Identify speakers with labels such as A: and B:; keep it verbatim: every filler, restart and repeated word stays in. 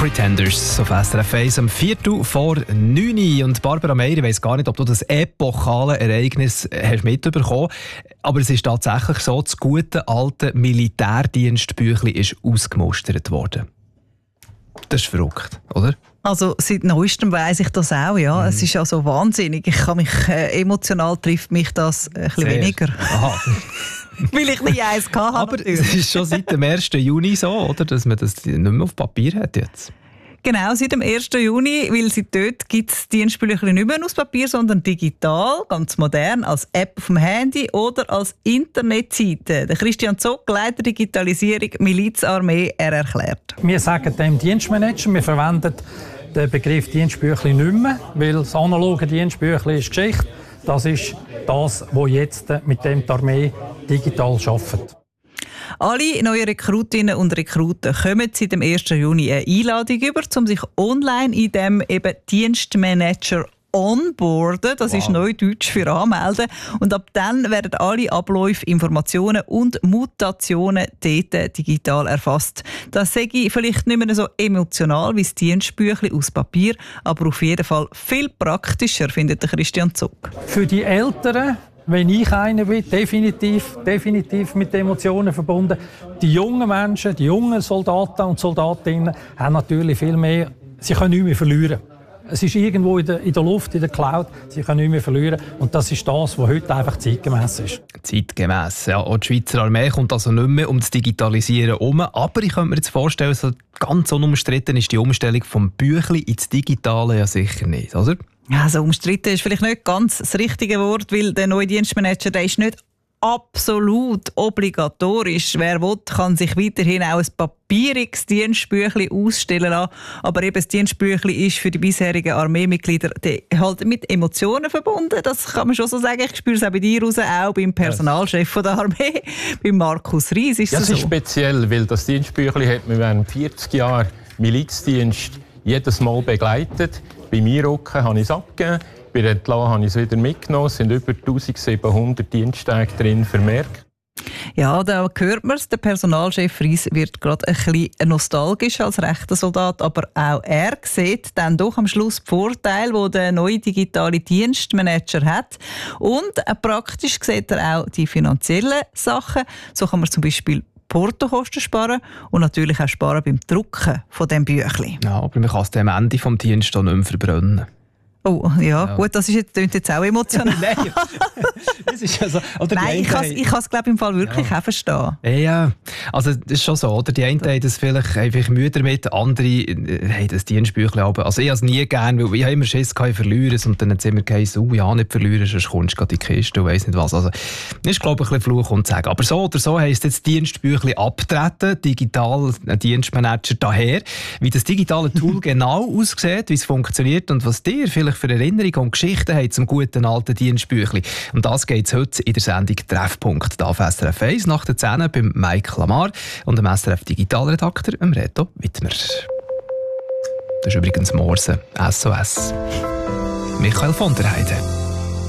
A: Pretenders auf S R F eins am Viertel vor neun. Und Barbara Meier, ich weiss gar nicht, ob du das epochale Ereignis hast mitbekommen hast, aber es ist tatsächlich so, das gute alte Militärdienstbüchlein ist ausgemustert worden. Das ist verrückt, oder?
B: Also seit neuestem weiss ich das auch, ja. Mhm. Es ist also wahnsinnig. Ich kann mich, äh, emotional trifft mich das ein bisschen weniger. Aha. Weil ich nicht eins hatte.
A: Aber natürlich. Es ist schon seit dem ersten Juni so, oder, dass man das nicht mehr auf Papier hat jetzt.
B: Genau, seit dem ersten Juni, weil seit dort gibt es Dienstbüchlein nicht mehr aus Papier, sondern digital, ganz modern, als App auf dem Handy oder als Internetseite. Der Christian Zock, Leiter Digitalisierung Milizarmee, er erklärt.
C: Wir sagen dem Dienstmanager, wir verwenden den Begriff Dienstbüchlein nicht mehr, weil das analoge Dienstbüchlein ist Geschichte. Das ist das, was jetzt mit dem die Armee digital arbeitet.
B: Alle neuen Rekrutinnen und Rekruten kommen seit dem ersten Juni eine Einladung über, um sich online in dem eben Dienstmanager onboarden. Das wow. ist Neudeutsch für anmelden. Und ab dann werden alle Abläufe, Informationen und Mutationen dort digital erfasst. Das sage ich vielleicht nicht mehr so emotional wie das Dienstbüchlein aus Papier, aber auf jeden Fall viel praktischer, findet der Christian Zock.
C: Für die Älteren, wenn ich einer bin, definitiv, definitiv mit Emotionen verbunden. Die jungen Menschen, die jungen Soldaten und Soldatinnen haben natürlich viel mehr, sie können nicht mehr verlieren. Es ist irgendwo in der, in der Luft, in der Cloud, sie können nicht mehr verlieren. Und das ist das, was heute einfach zeitgemäss ist.
A: Zeitgemäss, ja. Auch die Schweizer Armee kommt also nicht mehr um das Digitalisieren herum. Aber ich könnte mir jetzt vorstellen, so ganz unumstritten ist die Umstellung vom Büchlein ins Digitale ja sicher nicht, oder?
B: Ja, also umstritten ist vielleicht nicht ganz das richtige Wort, weil der neue Dienstmanager, der ist nicht absolut obligatorisch. Wer will, kann sich weiterhin auch ein papieriges Dienstbüchlein ausstellen lassen. Aber eben das Dienstbüchlein ist für die bisherigen Armeemitglieder halt mit Emotionen verbunden. Das kann man schon so sagen. Ich spüre es auch bei dir raus, auch beim Personalchef von der Armee, bei Markus Ries. Ist
D: ja,
B: das
D: so?
B: ist
D: speziell, weil das Dienstbüchlein hat mir während vierzig Jahren Milizdienst jedes Mal begleitet. Bei Mirocken habe ich es abgegeben, bei Entlassen habe ich es wieder mitgenommen. Es sind über eintausendsiebenhundert Diensttage drin vermerkt.
B: Ja, da hört man es. Der Personalchef Ries wird gerade ein bisschen nostalgisch als rechter Soldat, aber auch er sieht dann doch am Schluss die Vorteile, die der neue digitale Dienstmanager hat. Und praktisch sieht er auch die finanziellen Sachen. So kann man zum Beispiel Portokosten sparen und natürlich auch sparen beim Drucken von diesem Büchlein.
A: Ja, aber man kann es am Ende des Dienstes nicht mehr verbrennen.
B: Oh, ja, ja, gut, das ist jetzt, klingt jetzt auch emotional.
A: Nein, das ist ja so. Oder
B: Nein, ich kann es ich glaube im Fall wirklich ja. auch verstehen.
A: Ja, also das ist schon so, oder? Die einen haben das vielleicht einfach müde damit, andere haben das Dienstbüchlein aber. Also ich habe es nie gerne, weil ich habe immer Schiss, ich verliere es und dann hat es immer geheißen, oh ja, nicht verlieren, sonst kommst du gerade in die Kiste und weiss nicht was. Also das ist, glaube ich, ein bisschen Fluch und Sagen. Aber so oder so heisst jetzt Dienstbüchlein abtreten, digital Dienstmanager daher. Wie das digitale Tool genau aussieht, wie es funktioniert und was dir vielleicht für Erinnerungen und Geschichten haben zum guten alten Dienstbüchlein. Und das geht es heute in der Sendung Treffpunkt. Da auf S R F eins nach der zehn beim Mike Lamar und dem S R F Digitalredakteur Reto Wittmer. Das ist übrigens Morse, S O S. Michael von der Heide.